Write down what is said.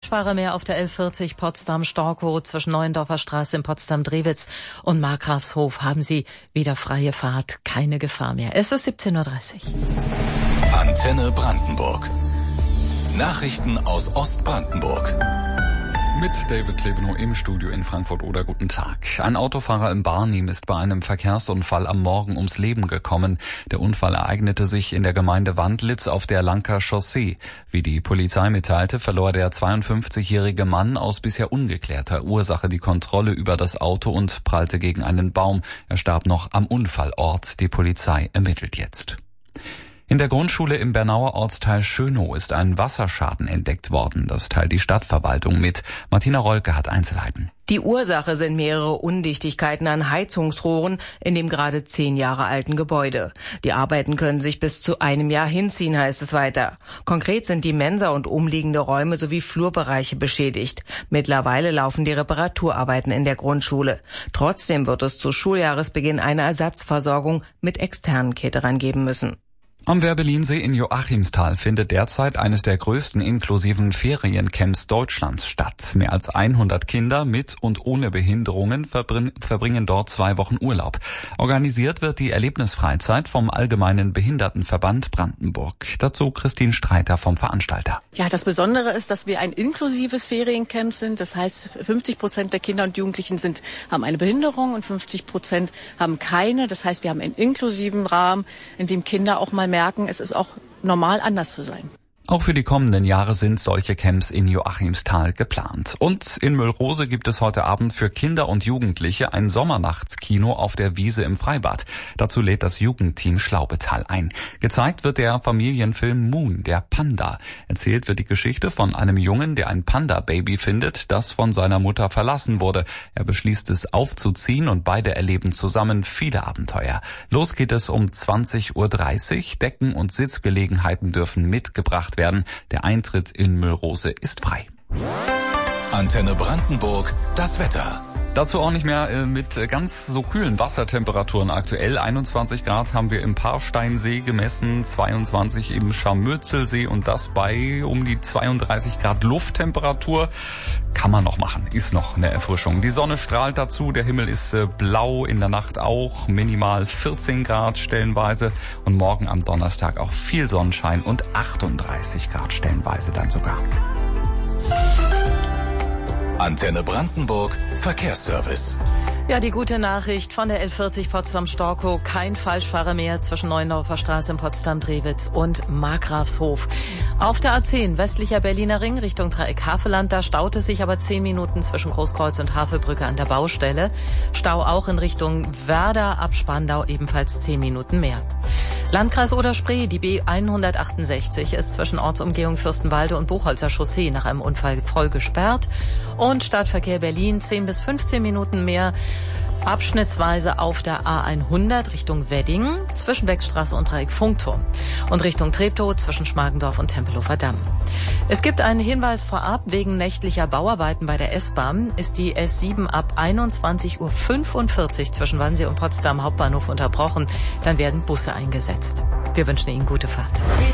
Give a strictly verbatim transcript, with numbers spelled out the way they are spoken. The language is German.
Falschfahrer mehr auf der L vierzig Potsdam-Storkow zwischen Neuendorfer Straße in Potsdam-Drewitz und Markgrafshof haben Sie wieder freie Fahrt, keine Gefahr mehr. Es ist siebzehn Uhr dreißig. Antenne Brandenburg. Nachrichten aus Ostbrandenburg. Mit David Klevenow im Studio in Frankfurt-Oder. Guten Tag. Ein Autofahrer im Barnim ist bei einem Verkehrsunfall am Morgen ums Leben gekommen. Der Unfall ereignete sich in der Gemeinde Wandlitz auf der Lanker Chaussee. Wie die Polizei mitteilte, verlor der zweiundfünfzigjährige Mann aus bisher ungeklärter Ursache die Kontrolle über das Auto und prallte gegen einen Baum. Er starb noch am Unfallort. Die Polizei ermittelt jetzt. In der Grundschule im Bernauer Ortsteil Schönow ist ein Wasserschaden entdeckt worden. Das teilt die Stadtverwaltung mit. Martina Rolke hat Einzelheiten. Die Ursache sind mehrere Undichtigkeiten an Heizungsrohren in dem gerade zehn Jahre alten Gebäude. Die Arbeiten können sich bis zu einem Jahr hinziehen, heißt es weiter. Konkret sind die Mensa und umliegende Räume sowie Flurbereiche beschädigt. Mittlerweile laufen die Reparaturarbeiten in der Grundschule. Trotzdem wird es zu Schuljahresbeginn eine Ersatzversorgung mit externen Caterern geben müssen. Am Werbelinsee in Joachimsthal findet derzeit eines der größten inklusiven Feriencamps Deutschlands statt. Mehr als hundert Kinder mit und ohne Behinderungen verbringen dort zwei Wochen Urlaub. Organisiert wird die Erlebnisfreizeit vom Allgemeinen Behindertenverband Brandenburg. Dazu Christine Streiter vom Veranstalter. Ja, das Besondere ist, dass wir ein inklusives Feriencamp sind. Das heißt, fünfzig Prozent der Kinder und Jugendlichen sind, haben eine Behinderung und fünfzig Prozent haben keine. Das heißt, wir haben einen inklusiven Rahmen, in dem Kinder auch mal merken, es ist auch normal, anders zu sein. Auch für die kommenden Jahre sind solche Camps in Joachimsthal geplant. Und in Müllrose gibt es heute Abend für Kinder und Jugendliche ein Sommernachtskino auf der Wiese im Freibad. Dazu lädt das Jugendteam Schlaubetal ein. Gezeigt wird der Familienfilm Moon, der Panda. Erzählt wird die Geschichte von einem Jungen, der ein Panda-Baby findet, das von seiner Mutter verlassen wurde. Er beschließt es aufzuziehen und beide erleben zusammen viele Abenteuer. Los geht es um zwanzig Uhr dreißig. Decken und Sitzgelegenheiten dürfen mitgebracht werden. Werden. Der Eintritt in Müllrose ist frei. Antenne Brandenburg, das Wetter. Dazu auch nicht mehr äh, mit ganz so kühlen Wassertemperaturen aktuell. einundzwanzig Grad haben wir im Paarsteinsee gemessen, zweiundzwanzig im Scharmürzelsee und das bei um die zweiunddreißig Grad Lufttemperatur. Kann man noch machen, ist noch eine Erfrischung. Die Sonne strahlt dazu, der Himmel ist äh, blau, in der Nacht auch, minimal vierzehn Grad stellenweise und morgen am Donnerstag auch viel Sonnenschein und achtunddreißig Grad stellenweise dann sogar. Antenne Brandenburg, Verkehrsservice. Ja, die gute Nachricht von der L vierzig Potsdam-Storkow. Kein Falschfahrer mehr zwischen Neuendorfer Straße in Potsdam-Drewitz und Markgrafshof. Auf der A zehn, westlicher Berliner Ring, Richtung Dreieck Havelland, da staut es sich aber zehn Minuten zwischen Großkreuz und Havelbrücke an der Baustelle. Stau auch in Richtung Werder ab Spandau, ebenfalls zehn Minuten mehr. Landkreis Oder-Spree, die B hundertachtundsechzig ist zwischen Ortsumgehung Fürstenwalde und Buchholzer Chaussee nach einem Unfall voll gesperrt. Und Stadtverkehr Berlin zehn bis fünfzehn Minuten mehr. Abschnittsweise auf der A hundert Richtung Wedding, zwischen Beckstraße und Dreieck Funkturm und Richtung Treptow zwischen Schmargendorf und Tempelhofer Damm. Es gibt einen Hinweis vorab, wegen nächtlicher Bauarbeiten bei der S-Bahn ist die S sieben ab einundzwanzig Uhr fünfundvierzig zwischen Wannsee und Potsdam Hauptbahnhof unterbrochen. Dann werden Busse eingesetzt. Wir wünschen Ihnen gute Fahrt.